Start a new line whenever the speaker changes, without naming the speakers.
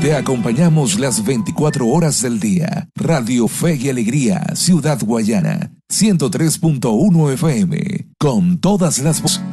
Te acompañamos las 24 horas del día. Radio Fe y Alegría, Ciudad Guayana, 103.1 FM, con todas las voces.